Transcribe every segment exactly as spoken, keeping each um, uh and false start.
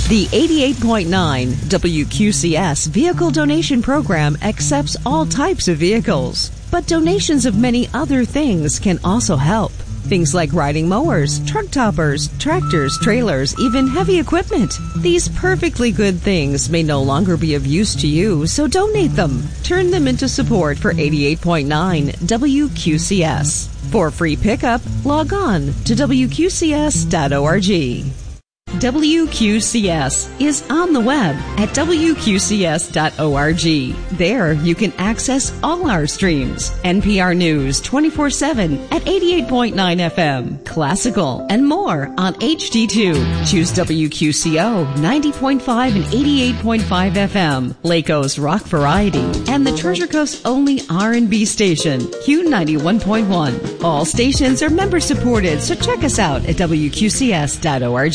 The eighty-eight point nine W Q C S Vehicle Donation Program accepts all types of vehicles, but donations of many other things can also help. Things like riding mowers, truck toppers, tractors, trailers, even heavy equipment. These perfectly good things may no longer be of use to you, so donate them. Turn them into support for eighty-eight point nine W Q C S. For free pickup, log on to W Q C S dot org. W Q C S is on the web at W Q C S dot org. There you can access all our streams. N P R News twenty-four seven at eighty-eight point nine F M, classical, and more on H D two. Choose W Q C O ninety point five and eighty-eight point five F M, Laco's rock variety, and the Treasure Coast's only R and B station, Q ninety-one point one. All stations are member supported, so check us out at W Q C S dot org.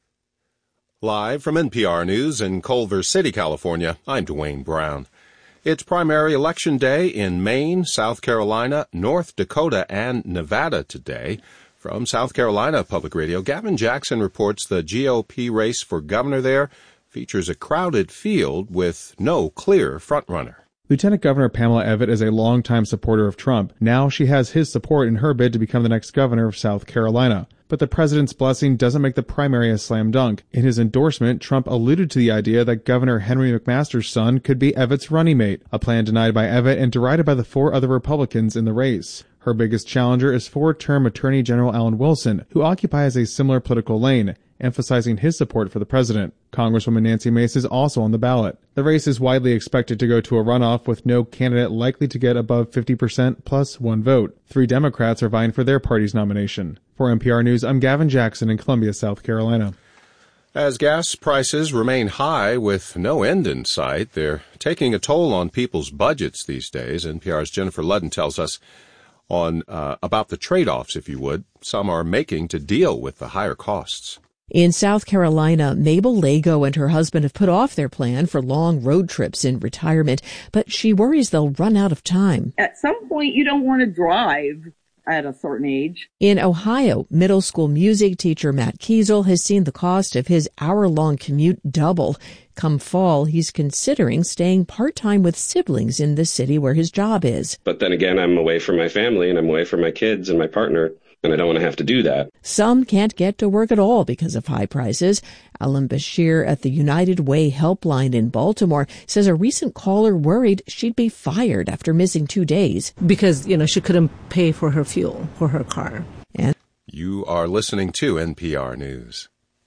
Live from N P R News in Culver City, California, I'm Dwayne Brown. It's primary election day in Maine, South Carolina, North Dakota, and Nevada today. From South Carolina Public Radio, Gavin Jackson reports the G O P race for governor there features a crowded field with no clear frontrunner. Lieutenant Governor Pamela Evette is a longtime supporter of Trump. Now she has his support in her bid to become the next governor of South Carolina. But the president's blessing doesn't make the primary a slam dunk. In his endorsement, Trump alluded to the idea that Governor Henry McMaster's son could be Evette's running mate, a plan denied by Evette and derided by the four other Republicans in the race. Her biggest challenger is four-term Attorney General Alan Wilson, who occupies a similar political lane, emphasizing his support for the president. Congresswoman Nancy Mace is also on the ballot. The race is widely expected to go to a runoff, with no candidate likely to get above fifty percent plus one vote. Three Democrats are vying for their party's nomination. For N P R News, I'm Gavin Jackson in Columbia, South Carolina. As gas prices remain high with no end in sight, they're taking a toll on people's budgets these days. N P R's Jennifer Ludden tells us on uh, about the trade-offs, if you would, some are making to deal with the higher costs. In South Carolina, Mabel Lago and her husband have put off their plan for long road trips in retirement, but she worries they'll run out of time. At some point, you don't want to drive at a certain age. In Ohio, middle school music teacher Matt Kiesel has seen the cost of his hour-long commute double. Come fall, he's considering staying part-time with siblings in the city where his job is. But then again, I'm away from my family and I'm away from my kids and my partner, and I don't want to have to do that. Some can't get to work at all because of high prices. Alan Bashir at the United Way Helpline in Baltimore says a recent caller worried she'd be fired after missing two days. Because, you know, she couldn't pay for her fuel for her car. And you are listening to N P R News.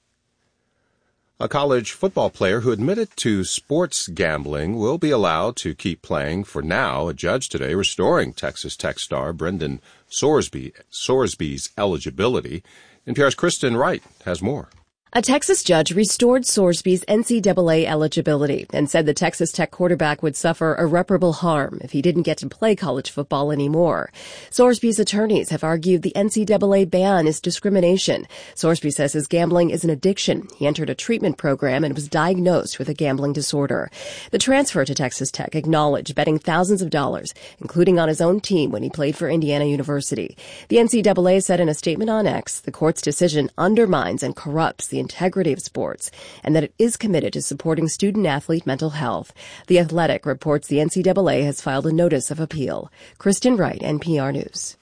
A college football player who admitted to sports gambling will be allowed to keep playing for now. A judge today restoring Texas Tech star Brendan Sorsby, Sorsby's eligibility. N P R's Kristen Wright has more. A Texas judge restored Sorsby's N C double A eligibility and said the Texas Tech quarterback would suffer irreparable harm if he didn't get to play college football anymore. Sorsby's attorneys have argued the N C double A ban is discrimination. Sorsby says his gambling is an addiction. He entered a treatment program and was diagnosed with a gambling disorder. The transfer to Texas Tech acknowledged betting thousands of dollars, including on his own team when he played for Indiana University. The N C double A said in a statement on X, the court's decision undermines and corrupts the integrity of sports, and that it is committed to supporting student-athlete mental health. The Athletic reports the N C double A has filed a notice of appeal. Kristen Wright, N P R News.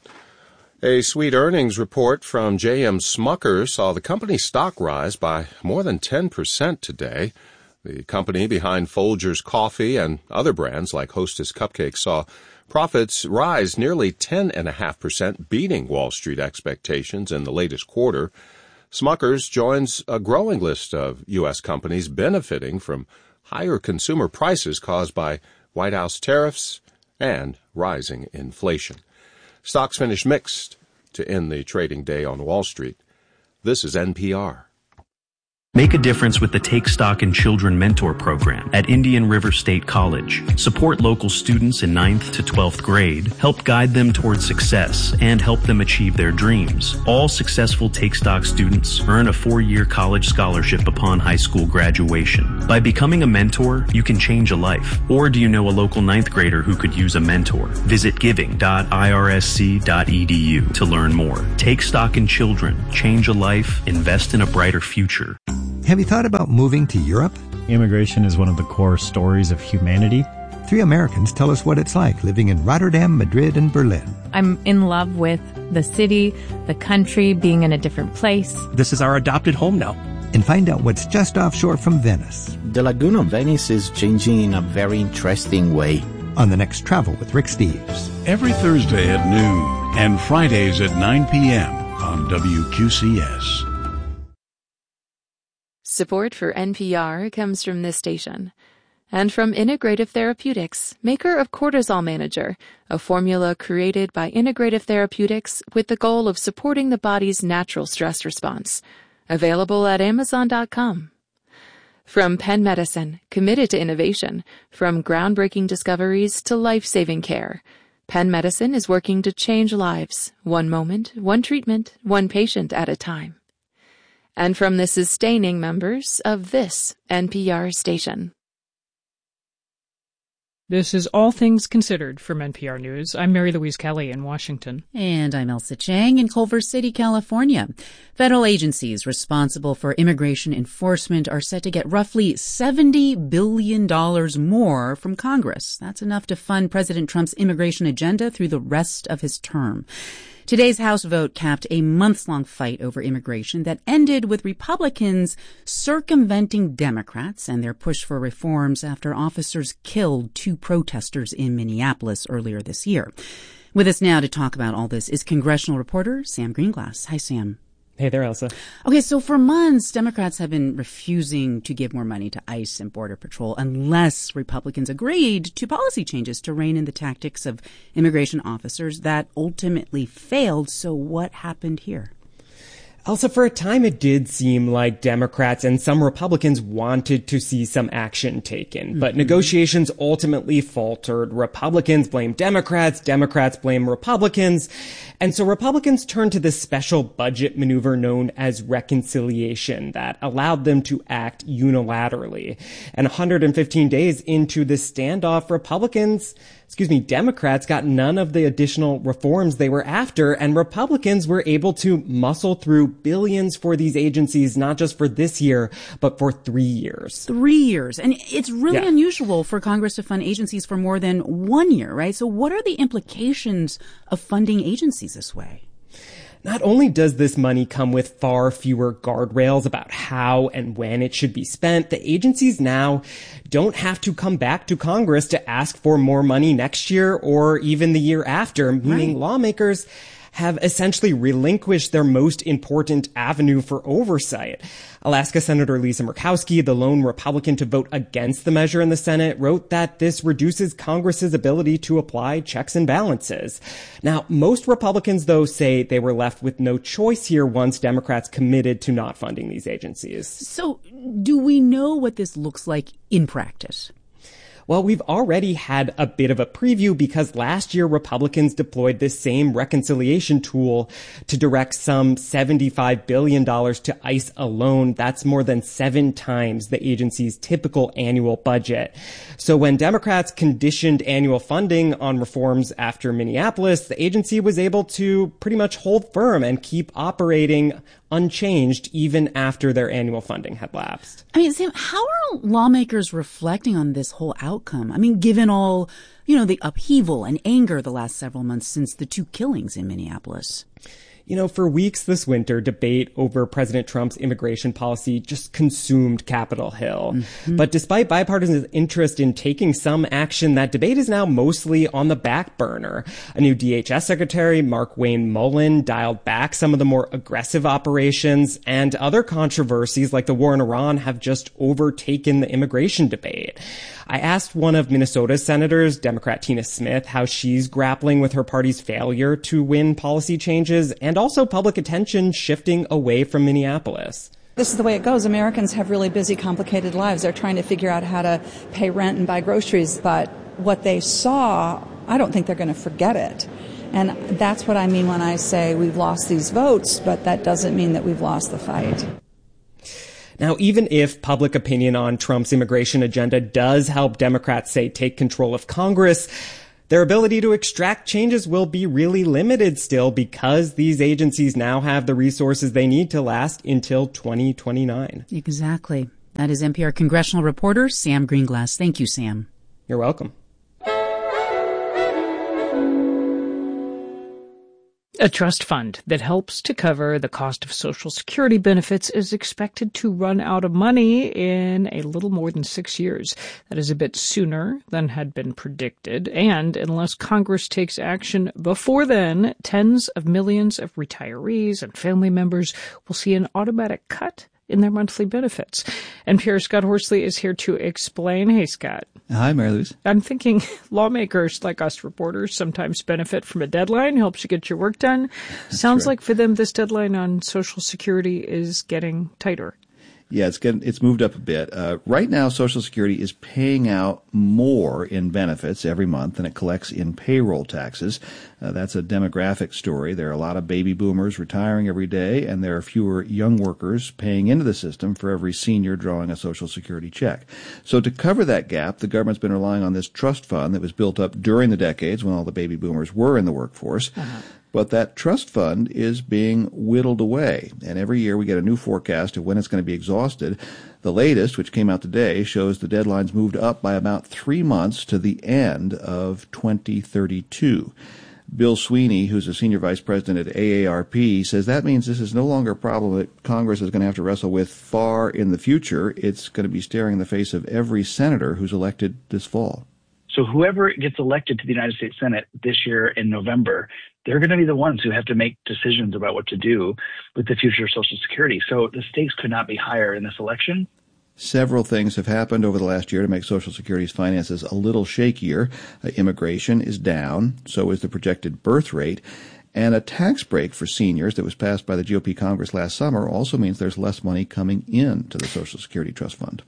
A sweet earnings report from J M Smucker saw the company's stock rise by more than ten percent today. The company behind Folgers Coffee and other brands like Hostess Cupcakes saw profits rise nearly ten point five percent, beating Wall Street expectations in the latest quarter. Smucker's joins a growing list of U S companies benefiting from higher consumer prices caused by White House tariffs and rising inflation. Stocks finished mixed to end the trading day on Wall Street. This is N P R. Make a difference with the Take Stock in Children Mentor Program at Indian River State College. Support local students in ninth to twelfth grade, help guide them towards success, and help them achieve their dreams. All successful Take Stock students earn a four-year college scholarship upon high school graduation. By becoming a mentor, you can change a life. Or do you know a local ninth grader who could use a mentor? Visit giving dot I R S C dot E D U to learn more. Take Stock in Children. Change a life. Invest in a brighter future. Have you thought about moving to Europe? Immigration is one of the core stories of humanity. Three Americans tell us what it's like living in Rotterdam, Madrid, and Berlin. I'm in love with the city, the country, being in a different place. This is our adopted home now. And find out what's just offshore from Venice. The Lagoon of Venice is changing in a very interesting way. On the next Travel with Rick Steves. Every Thursday at noon and Fridays at nine p.m. on W Q C S. Support for N P R comes from this station. And from Integrative Therapeutics, maker of Cortisol Manager, a formula created by Integrative Therapeutics with the goal of supporting the body's natural stress response. Available at amazon dot com. From Penn Medicine, committed to innovation, from groundbreaking discoveries to life-saving care. Penn Medicine is working to change lives, one moment, one treatment, one patient at a time. And from the sustaining members of this N P R station. This is All Things Considered from N P R News. I'm Mary Louise Kelly in Washington. And I'm Elsa Chang in Culver City, California. Federal agencies responsible for immigration enforcement are set to get roughly seventy billion dollars more from Congress. That's enough to fund President Trump's immigration agenda through the rest of his term. Today's House vote capped a months-long fight over immigration that ended with Republicans circumventing Democrats and their push for reforms after officers killed two protesters in Minneapolis earlier this year. With us now to talk about all this is congressional reporter Sam Greenglass. Hi, Sam. Hey there, Elsa. Okay, so for months, Democrats have been refusing to give more money to ICE and Border Patrol unless Republicans agreed to policy changes to rein in the tactics of immigration officers that ultimately failed. So what happened here? Elsa, for a time it did seem like Democrats and some Republicans wanted to see some action taken, but mm-hmm. negotiations ultimately faltered. Republicans blamed Democrats, Democrats blamed Republicans, and so Republicans turned to this special budget maneuver known as reconciliation that allowed them to act unilaterally. And one hundred fifteen days into this standoff, Republicans Excuse me, Democrats got none of the additional reforms they were after, and Republicans were able to muscle through billions for these agencies, not just for this year, but for three years. Three years. And it's really yeah. unusual for Congress to fund agencies for more than one year, right? So what are the implications of funding agencies this way? Not only does this money come with far fewer guardrails about how and when it should be spent, the agencies now don't have to come back to Congress to ask for more money next year or even the year after, meaning right. lawmakers have essentially relinquished their most important avenue for oversight. Alaska Senator Lisa Murkowski, the lone Republican to vote against the measure in the Senate, wrote that this reduces Congress's ability to apply checks and balances. Now, most Republicans, though, say they were left with no choice here once Democrats committed to not funding these agencies. So do we know what this looks like in practice? Well, we've already had a bit of a preview because last year Republicans deployed this same reconciliation tool to direct some seventy-five billion dollars to ICE alone. That's more than seven times the agency's typical annual budget. So when Democrats conditioned annual funding on reforms after Minneapolis, the agency was able to pretty much hold firm and keep operating unchanged even after their annual funding had lapsed. I mean, Sam, how are lawmakers reflecting on this whole outcome? I mean, given all, you know, the upheaval and anger the last several months since the two killings in Minneapolis. You know, for weeks this winter, debate over President Trump's immigration policy just consumed Capitol Hill. Mm-hmm. But despite bipartisan interest in taking some action, that debate is now mostly on the back burner. A new D H S secretary, Markwayne Mullin, dialed back some of the more aggressive operations, and other controversies like the war in Iran have just overtaken the immigration debate. I asked one of Minnesota's senators, Democrat Tina Smith, how she's grappling with her party's failure to win policy changes and also public attention shifting away from Minneapolis. This is the way it goes. Americans have really busy, complicated lives. They're trying to figure out how to pay rent and buy groceries. But what they saw, I don't think they're going to forget it. And that's what I mean when I say we've lost these votes, but that doesn't mean that we've lost the fight. Now, even if public opinion on Trump's immigration agenda does help Democrats, say, take control of Congress, Their ability to extract changes will be really limited still because these agencies now have the resources they need to last until twenty twenty-nine. Exactly. That is N P R congressional reporter Sam Greenglass. Thank you, Sam. You're welcome. A trust fund that helps to cover the cost of Social Security benefits is expected to run out of money in a little more than six years. That is a bit sooner than had been predicted. And unless Congress takes action before then, tens of millions of retirees and family members will see an automatic cut in their monthly benefits. N P R's Scott Horsley is here to explain. Hey, Scott. Hi, Mary Louise. I'm thinking lawmakers like us reporters sometimes benefit from a deadline, helps you get your work done. That's Sounds right. Like for them, this deadline on Social Security is getting tighter. Yeah, it's getting, it's moved up a bit. Uh, right now, Social Security is paying out more in benefits every month than it collects in payroll taxes. Uh, that's a demographic story. There are a lot of baby boomers retiring every day, and there are fewer young workers paying into the system for every senior drawing a Social Security check. So to cover that gap, the government's been relying on this trust fund that was built up during the decades when all the baby boomers were in the workforce. Uh-huh. But that trust fund is being whittled away, and every year we get a new forecast of when it's going to be exhausted. The latest, which came out today, shows the deadline's moved up by about three months to the end of twenty thirty-two. Bill Sweeney, who's a senior vice president at A A R P, says that means this is no longer a problem that Congress is going to have to wrestle with far in the future. It's going to be staring in the face of every senator who's elected this fall. So whoever gets elected to the United States Senate this year in November, they're going to be the ones who have to make decisions about what to do with the future of Social Security. So the stakes could not be higher in this election. Several things have happened over the last year to make Social Security's finances a little shakier. Uh, immigration is down, so is the projected birth rate. And a tax break for seniors that was passed by the G O P Congress last summer also means there's less money coming in to the Social Security Trust Fund.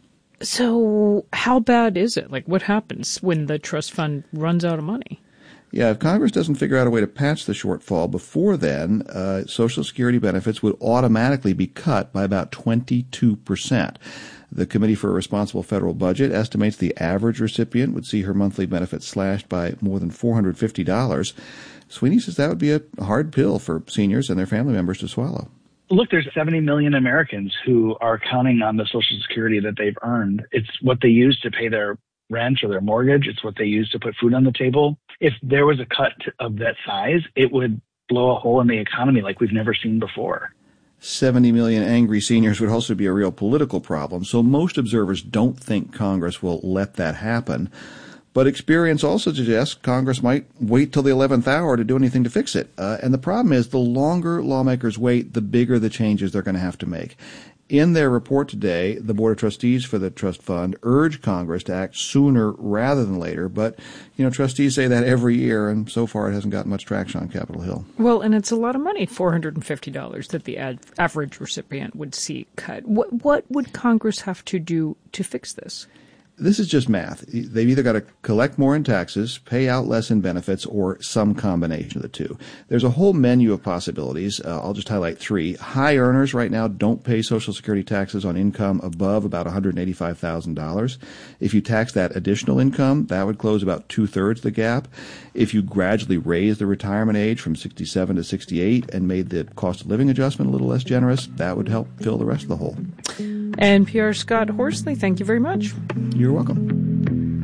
So how bad is it? Like, what happens when the trust fund runs out of money? Yeah, if Congress doesn't figure out a way to patch the shortfall before then, uh, Social Security benefits would automatically be cut by about twenty-two percent. The Committee for a Responsible Federal Budget estimates the average recipient would see her monthly benefits slashed by more than four hundred fifty dollars. Sweeney says that would be a hard pill for seniors and their family members to swallow. Look, there's seventy million Americans who are counting on the Social Security that they've earned. It's what they use to pay their rent or their mortgage. It's what they use to put food on the table. If there was a cut of that size, it would blow a hole in the economy like we've never seen before. seventy million angry seniors would also be a real political problem, so most observers don't think Congress will let that happen. But experience also suggests Congress might wait till the eleventh hour to do anything to fix it. Uh, and the problem is the longer lawmakers wait, the bigger the changes they're going to have to make. In their report today, the Board of Trustees for the Trust Fund urged Congress to act sooner rather than later. But, you know, trustees say that every year, and so far it hasn't gotten much traction on Capitol Hill. Well, and it's a lot of money, four hundred fifty dollars that the ad- average recipient would see cut. What, what would Congress have to do to fix this? This is just math. They've either got to collect more in taxes, pay out less in benefits, or some combination of the two. There's a whole menu of possibilities. Uh, I'll just highlight three. High earners right now don't pay Social Security taxes on income above about one hundred eighty-five thousand dollars. If you tax that additional income, that would close about two-thirds the gap. If you gradually raise the retirement age from sixty-seven to sixty-eight and made the cost of living adjustment a little less generous, that would help fill the rest of the hole. N P R's Scott Horsley, thank you very much. You're welcome.